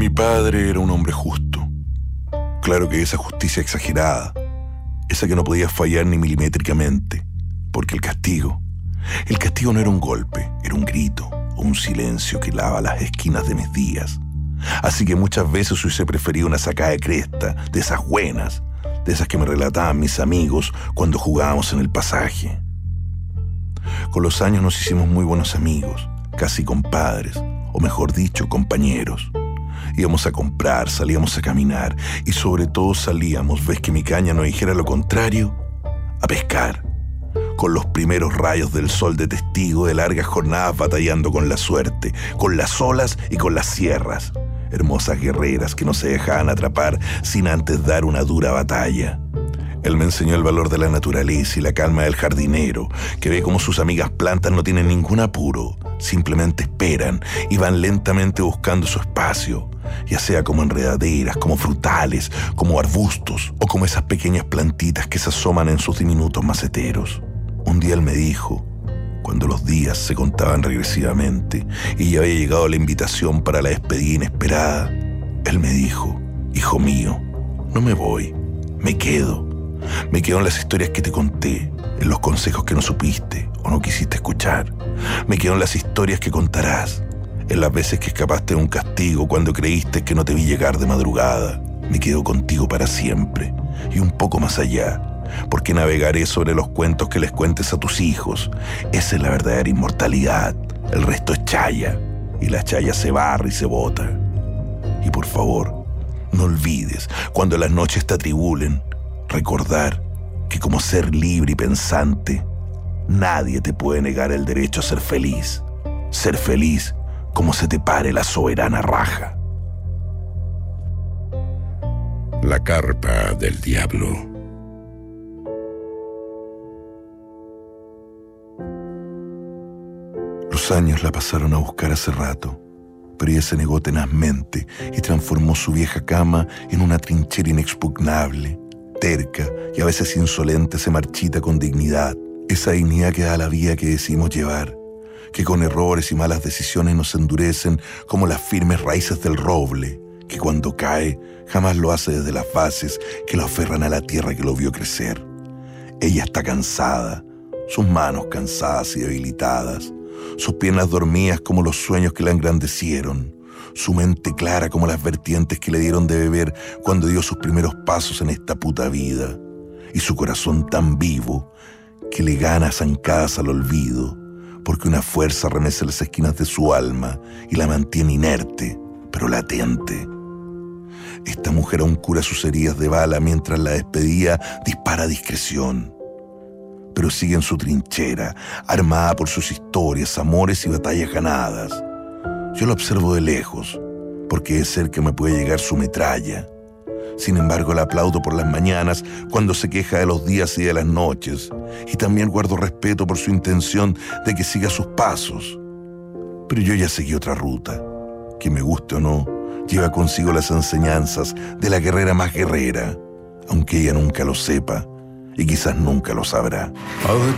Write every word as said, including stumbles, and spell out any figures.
padre era un hombre justo. Claro que esa justicia exagerada, esa que no podía fallar ni milimétricamente, porque el castigo, el castigo no era un golpe, era un grito o un silencio que lava las esquinas de mis días. Así que muchas veces hubiese preferido una sacada de cresta, de esas buenas, de esas que me relataban mis amigos cuando jugábamos en el pasaje. Con los años nos hicimos muy buenos amigos, casi compadres, o mejor dicho, compañeros. Íbamos a comprar, salíamos a caminar y sobre todo salíamos, ves que mi caña no dijera lo contrario, a pescar, con los primeros rayos del sol de testigo de largas jornadas batallando con la suerte, con las olas y con las sierras. Hermosas guerreras que no se dejaban atrapar sin antes dar una dura batalla. Él me enseñó el valor de la naturaleza y la calma del jardinero, que ve cómo sus amigas plantas no tienen ningún apuro, simplemente esperan y van lentamente buscando su espacio, ya sea como enredaderas, como frutales, como arbustos o como esas pequeñas plantitas que se asoman en sus diminutos maceteros. Un día él me dijo, cuando los días se contaban regresivamente y ya había llegado la invitación para la despedida inesperada, él me dijo, hijo mío, no me voy, me quedo. Me quedo en las historias que te conté, en los consejos que no supiste o no quisiste escuchar. Me quedo en las historias que contarás, en las veces que escapaste de un castigo cuando creíste que no te vi llegar de madrugada. Me quedo contigo para siempre y un poco más allá, porque navegaré sobre los cuentos que les cuentes a tus hijos. Esa es la verdadera inmortalidad. El resto es chaya, y la chaya se barra y se bota. Y por favor, no olvides, cuando las noches te atribulen, recordar que como ser libre y pensante, nadie te puede negar el derecho a ser feliz. Ser feliz como se te pare la soberana raja. La carpa del diablo. Los años la pasaron a buscar hace rato, pero ella se negó tenazmente y transformó su vieja cama en una trinchera inexpugnable. Terca y a veces insolente se marchita con dignidad, esa dignidad que da la vida que decidimos llevar, que con errores y malas decisiones nos endurecen como las firmes raíces del roble, que cuando cae jamás lo hace desde las bases que lo aferran a la tierra que lo vio crecer. Ella está cansada, sus manos cansadas y debilitadas, sus piernas dormidas como los sueños que la engrandecieron, su mente clara como las vertientes que le dieron de beber cuando dio sus primeros pasos en esta puta vida, y su corazón tan vivo que le gana zancadas al olvido, porque una fuerza remece las esquinas de su alma y la mantiene inerte, pero latente. Esta mujer aún cura sus heridas de bala mientras la despedida dispara a discreción, pero sigue en su trinchera, armada por sus historias, amores y batallas ganadas. Yo la observo de lejos, porque de cerca me puede llegar su metralla. Sin embargo, la aplaudo por las mañanas cuando se queja de los días y de las noches, y también guardo respeto por su intención de que siga sus pasos. Pero yo ya seguí otra ruta, que me guste o no, lleva consigo las enseñanzas de la guerrera más guerrera, aunque ella nunca lo sepa, y quizás nunca lo sabrá. Other